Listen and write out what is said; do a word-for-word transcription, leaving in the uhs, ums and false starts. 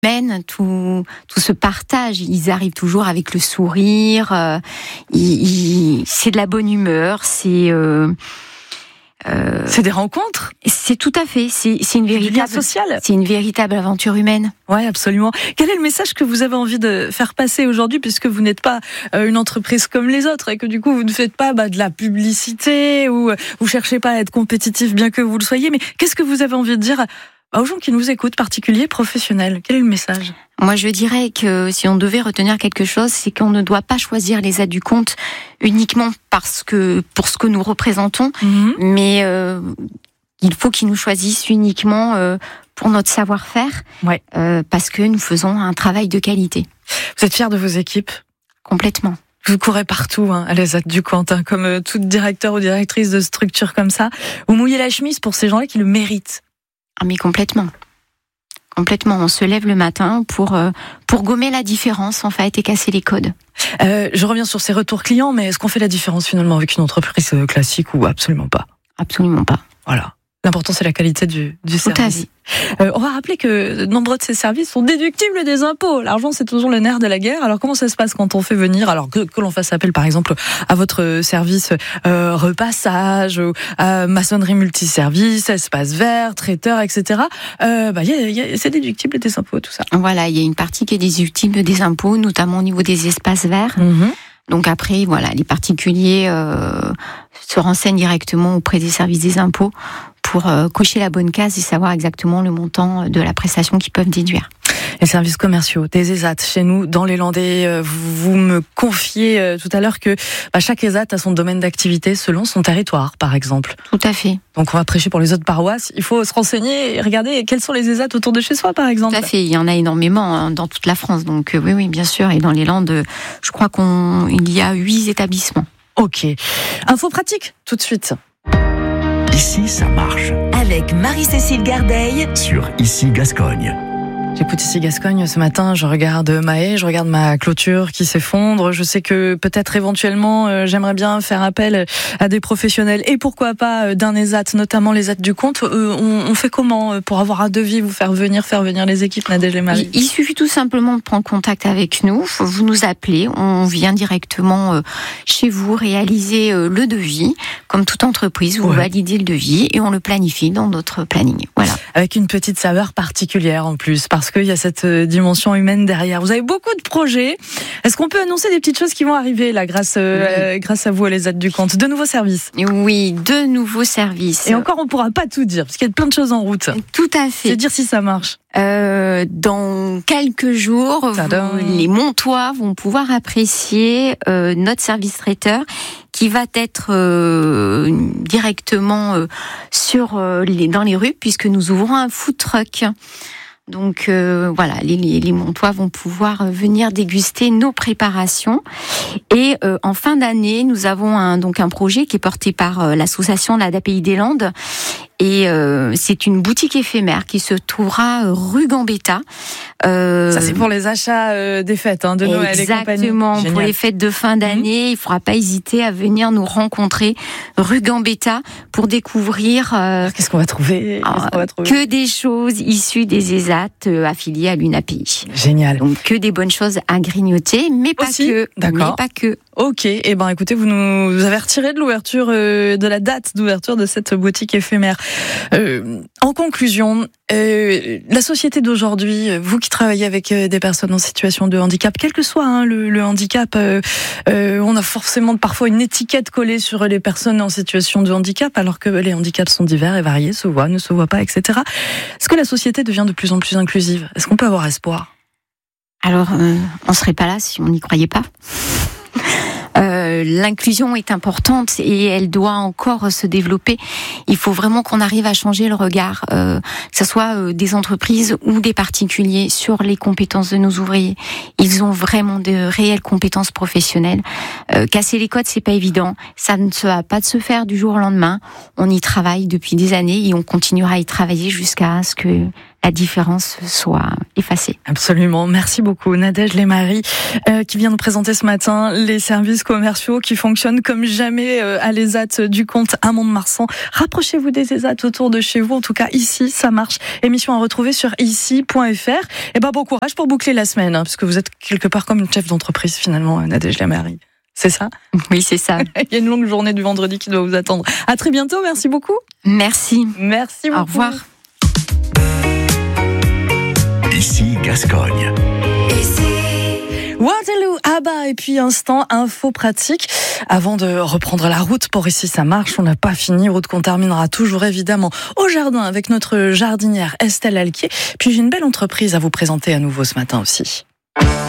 humaine, tout, tout ce partage. Ils arrivent toujours avec le sourire. Euh, ils, ils, c'est de la bonne humeur. C'est euh, euh, c'est des rencontres. C'est tout à fait. C'est, c'est une véritable lien social. C'est une véritable aventure humaine. Ouais, absolument. Quel est le message que vous avez envie de faire passer aujourd'hui, puisque vous n'êtes pas une entreprise comme les autres et que du coup vous ne faites pas bah, de la publicité ou vous cherchez pas à être compétitif, bien que vous le soyez. Mais qu'est-ce que vous avez envie de dire aux gens qui nous écoutent, particuliers, professionnels? Quel est le message? Moi, je dirais que si on devait retenir quelque chose, c'est qu'on ne doit pas choisir les aides du compte uniquement parce que pour ce que nous représentons, mmh. mais euh, il faut qu'ils nous choisissent uniquement euh, pour notre savoir-faire, ouais. euh, parce que nous faisons un travail de qualité. Vous êtes fiers de vos équipes? Complètement. Vous courez partout, hein, à les aides du compte, hein, comme euh, toute directeur ou directrice de structure comme ça. Vous mouillez la chemise pour ces gens-là qui le méritent. Ah mais complètement. Complètement. On se lève le matin pour, euh, pour gommer la différence, en fait, et casser les codes. Euh, je reviens sur ces retours clients, mais est-ce qu'on fait la différence finalement avec une entreprise classique ou absolument pas? Absolument pas. Voilà. L'important, c'est la qualité du, du Tout service. Euh, on va rappeler que nombreux de ces services sont déductibles des impôts. L'argent, c'est toujours le nerf de la guerre. Alors, comment ça se passe quand on fait venir, alors que, que l'on fasse appel, par exemple, à votre service euh, repassage, à maçonnerie multiservice, espace vert, traiteur, et cetera. Euh, bah, y a, y a, c'est déductible des impôts, tout ça. Voilà, il y a une partie qui est déductible des impôts, notamment au niveau des espaces verts. Mmh. Donc après, voilà, les particuliers euh, se renseignent directement auprès des services des impôts pour euh, cocher la bonne case et savoir exactement le montant de la prestation qu'ils peuvent déduire. Les services commerciaux des ESAT chez nous dans les Landais, vous me confiez tout à l'heure que bah, chaque ESAT a son domaine d'activité selon son territoire, par exemple. Tout à fait. Donc on va prêcher pour les autres paroisses. Il faut se renseigner et regarder quels sont les ESAT autour de chez soi, par exemple. Tout à fait. Il y en a énormément hein, dans toute la France. Donc euh, oui, oui, bien sûr. Et dans les Landes, je crois qu'on il y a huit établissements. Ok. Info pratique tout de suite. Ici, ça marche. Avec Marie-Cécile Gardeil sur Ici Gascogne. J'écoute Ici Gascogne ce matin, je regarde ma haie, je regarde ma clôture qui s'effondre. Je sais que peut-être éventuellement euh, j'aimerais bien faire appel à des professionnels et pourquoi pas euh, d'un ESAT, notamment les aides du compte. Euh, on, on fait comment euh, pour avoir un devis, vous faire venir, faire venir les équipes, Nadège et Marie? Il, il suffit tout simplement de prendre contact avec nous. Vous nous appelez, on vient directement euh, chez vous réaliser euh, le devis. Comme toute entreprise, vous ouais. validez le devis et on le planifie dans notre planning. Voilà. Avec une petite saveur particulière en plus, parce qu'il y a cette dimension humaine derrière. Vous avez beaucoup de projets. Est-ce qu'on peut annoncer des petites choses qui vont arriver là, grâce, euh, oui. grâce à vous, à les aides du compte? De nouveaux services? Oui, de nouveaux services. Et encore, on ne pourra pas tout dire, parce qu'il y a plein de choses en route. Tout à fait. C'est dire si ça marche. Euh, dans quelques jours, vous, les Montois vont pouvoir apprécier euh, notre service traiteur qui va être euh, directement euh, sur euh, les, dans les rues puisque nous ouvrons un food truck. Donc euh, voilà, les, les, les Montois vont pouvoir venir déguster nos préparations. Et euh, en fin d'année, nous avons un, donc un projet qui est porté par euh, l'association l'A D A Pays des Landes. Et euh, c'est une boutique éphémère qui se trouvera rue Gambetta. Euh, Ça, c'est pour les achats euh, des fêtes hein, de Noël et compagnie. Exactement, pour les fêtes de fin d'année. Mmh. Il ne faudra pas hésiter à venir nous rencontrer rue Gambetta pour découvrir... Euh, Qu'est-ce qu'on va trouver, euh, Qu'est-ce qu'on va trouver Que des choses issues des ESAT euh, affiliés à l'U N A P I. Génial. Donc que des bonnes choses à grignoter, mais pas Aussi, que. D'accord. Mais pas que. Ok, et eh ben écoutez, vous nous vous avez retiré de l'ouverture, euh, de la date d'ouverture de cette boutique éphémère. Euh, en conclusion, euh, la société d'aujourd'hui, vous qui travaillez avec euh, des personnes en situation de handicap, quel que soit hein, le, le handicap, euh, euh, on a forcément parfois une étiquette collée sur les personnes en situation de handicap, alors que les handicaps sont divers et variés, se voient, ne se voient pas, et cetera. Est-ce que la société devient de plus en plus inclusive? Est-ce qu'on peut avoir espoir? Alors, euh, on serait pas là si on n'y croyait pas. Euh, l'inclusion est importante et elle doit encore se développer. Il faut vraiment qu'on arrive à changer le regard, euh, que ce soit euh, des entreprises ou des particuliers, sur les compétences de nos ouvriers. Ils ont vraiment de réelles compétences professionnelles. Euh, casser les codes, c'est pas évident. Ça ne va pas de se faire du jour au lendemain. On y travaille depuis des années et on continuera à y travailler jusqu'à ce que la différence soit effacée. Absolument. Merci beaucoup, Nadège Lemarie, euh, qui vient nous présenter ce matin les services commerciaux commerciaux qui fonctionnent comme jamais à l'ESAT du Comte à Mont-de-Marsan. Rapprochez-vous des ESAT autour de chez vous. En tout cas, ici, ça marche. Émission à retrouver sur ici point f r. Et ben, bon courage pour boucler la semaine, hein, parce que vous êtes quelque part comme une chef d'entreprise, finalement, Nadège Lamary. C'est ça? Oui, c'est ça. Il y a une longue journée du vendredi qui doit vous attendre. À très bientôt. Merci beaucoup. Merci. Merci beaucoup. Au revoir. Ici Gascogne. Waterloo, Abba, et puis instant info pratique. Avant de reprendre la route pour Ici ça marche, on n'a pas fini. Route qu'on terminera toujours évidemment au jardin avec notre jardinière Estelle Alquier. Puis j'ai une belle entreprise à vous présenter à nouveau ce matin aussi.